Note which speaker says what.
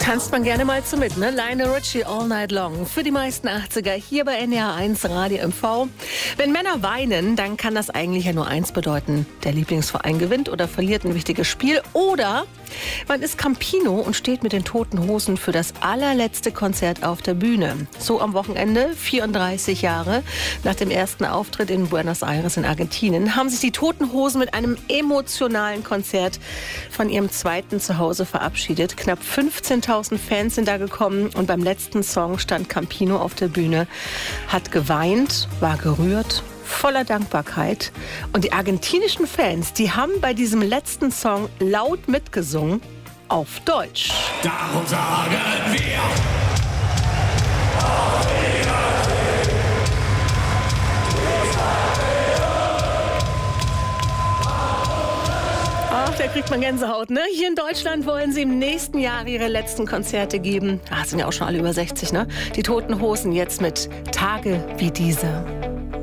Speaker 1: Tanzt man gerne mal zu mit, ne? Lionel Richie, All Night Long. Für die meisten 80er hier bei NDR 1 Radio MV. Wenn Männer weinen, dann kann das eigentlich ja nur eins bedeuten. Der Lieblingsverein gewinnt oder verliert ein wichtiges Spiel. Oder man ist Campino und steht mit den Toten Hosen für das allerletzte Konzert auf der Bühne. So am Wochenende, 34 Jahre nach dem ersten Auftritt in Buenos Aires in Argentinien, haben sich die Toten Hosen mit einem emotionalen Konzert von ihrem zweiten Zuhause verabschiedet. Knapp 15.000 Fans sind da gekommen und beim letzten Song stand Campino auf der Bühne, hat geweint, war gerührt, voller Dankbarkeit. Und die argentinischen Fans, die haben bei diesem letzten Song laut mitgesungen auf Deutsch.
Speaker 2: Darum sagen wir.
Speaker 1: Ach, da kriegt man Gänsehaut, ne? Hier in Deutschland wollen sie im nächsten Jahr ihre letzten Konzerte geben. Sind ja auch schon alle über 60, ne? Die Toten Hosen jetzt mit Tage wie diese.